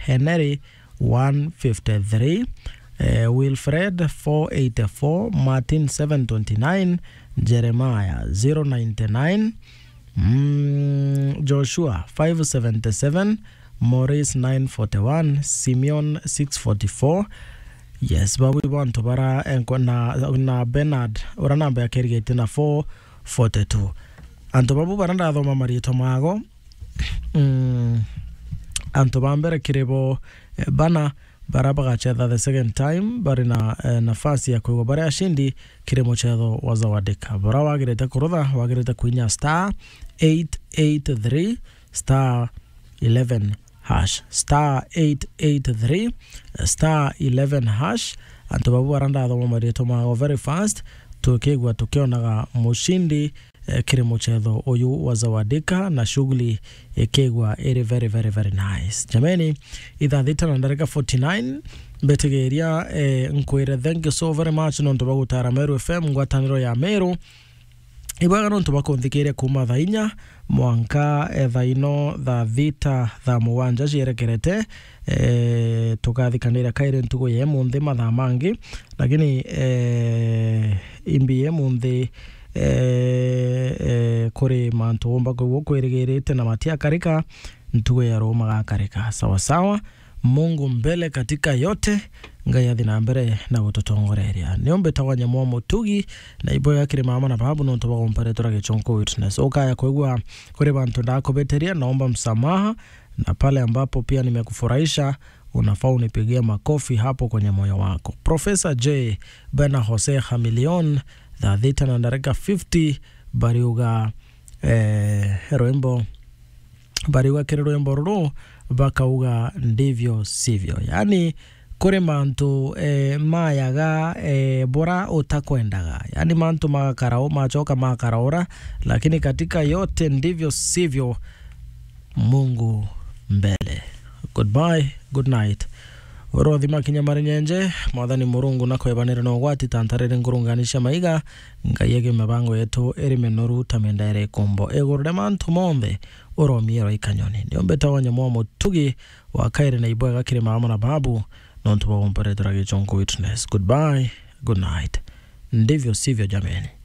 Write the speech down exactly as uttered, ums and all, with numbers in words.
Henry one fifty-three, uh, Wilfred four eighty-four, Martin seven twenty-nine, Jeremiah zero ninety-nine, mm, Joshua five seventy-seven, Maurice nine forty-one, Simeon six forty-four. Yes, but we want to bara na na Bernard ora namba ya kerigete na four forty-two. Anto babu baranda thoma marito mago. Mm, anto bambere kirebo eh, bana baraba gacheza the second time bari na eh, nafasi ya kuigwa bara ashindi kiremo chezo wazawadika. Bara wagireta kurodha wagireta kuinya star eight eighty-three star eleven hash star eight eighty-three star eleven hash. Anto babu baranda thoma marito mago very fast tukigwa tukionaga mushindi eh, kirimo chezo oyu wazawadika na shughuli ekegwa eri very very very nice. Jameni idha dhita na ndarika forty-nine betegeria eh, nkwere thank you so very much nonto bagutara Meru F M ngwataniro ya Meru ibaga nonto bakonthikire kuma thainya mwanka etha ino tha thita tha muwanja cirekerete eh, tukathikanira kaire ntugo ye munthi mathaa mangi lakini eh, imbi ye munthi eh, eh, kuri mantu omba kwa kwirigirite na matia karika ntugo ya Roma gakarika sawa sawa. Mungu mbele katika yote ngaya thina mbere na gututongoreria niombe tawanya mwa mutugi na ibo yakire mama na babu no ntoba kompare turage chonko witness okaya kwegwa kuri bantu ndako beteria naomba msamaha na pale ambapo pia nimekufurahisha unafaa unipigia makofi hapo kwenye moyo wako. Professor J Bena Jose Hamilion the theta na ndareka fifty bariuga eh roembo bariuga kire roembo ro bakauga ndivyo sivyo, yani kore mantu eh, mayaga eh, bora utakwendaga, yani mantu makarao machoka makaraora, lakini katika yote ndivyo sivyo. Mungu mbele. Goodbye, good night. Orothi makinya marinyenje mwathani murungu na kwebanira no gwati tantarere ngurunganisha maiga ngayege mabango yetu eri menoru tamendere kombo egurde mantu mombe oromiero ikanyoni niombe tawanya mwa mutugi wa kaire na iboya gakire mama na babu nontu bagompare turage chonko witness. Goodbye, good night. Ndivyo sivyo jameni.